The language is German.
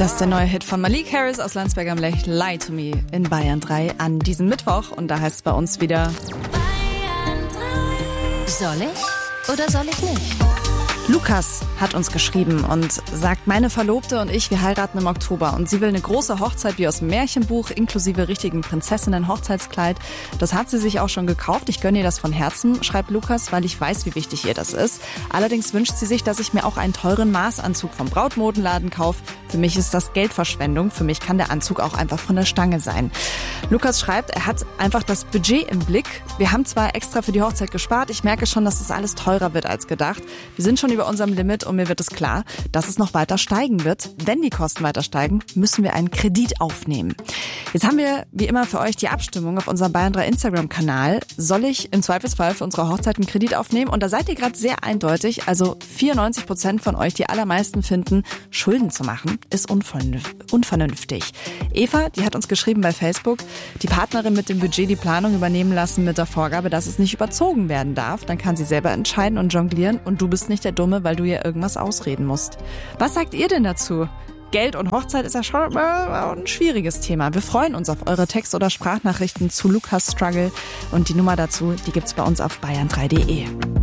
Das ist der neue Hit von Malik Harris aus Landsberg am Lech, Lie to Me in Bayern 3 an diesem Mittwoch. Und da heißt es bei uns wieder Bayern 3. Soll ich oder soll ich nicht? Lukas hat uns geschrieben und sagt, meine Verlobte und ich, wir heiraten im Oktober und sie will eine große Hochzeit wie aus dem Märchenbuch, inklusive richtigen Prinzessinnen-Hochzeitskleid. Das hat sie sich auch schon gekauft. Ich gönne ihr das von Herzen, schreibt Lukas, weil ich weiß, wie wichtig ihr das ist. Allerdings wünscht sie sich, dass ich mir auch einen teuren Maßanzug vom Brautmodenladen kaufe. Für mich ist das Geldverschwendung. Für mich kann der Anzug auch einfach von der Stange sein. Lukas schreibt, er hat einfach das Budget im Blick. Wir haben zwar extra für die Hochzeit gespart. Ich merke schon, dass das alles teurer wird als gedacht. Wir sind schon über unserem Limit und mir wird es klar, dass es noch weiter steigen wird. Wenn die Kosten weiter steigen, müssen wir einen Kredit aufnehmen. Jetzt haben wir wie immer für euch die Abstimmung auf unserem Bayern 3 Instagram-Kanal. Soll ich im Zweifelsfall für unsere Hochzeit einen Kredit aufnehmen? Und da seid ihr gerade sehr eindeutig. Also 94% von euch, die allermeisten finden, Schulden zu machen, ist unvernünftig. Eva, die hat uns geschrieben bei Facebook, die Partnerin mit dem Budget die Planung übernehmen lassen mit der Vorgabe, dass es nicht überzogen werden darf. Dann kann sie selber entscheiden und jonglieren und du bist nicht der Dumme, weil du ihr irgendwas ausreden musst. Was sagt ihr denn dazu? Geld und Hochzeit ist ja schon ein schwieriges Thema. Wir freuen uns auf eure Text- oder Sprachnachrichten zu Lukas Struggle und die Nummer dazu, die gibt's bei uns auf bayern3.de.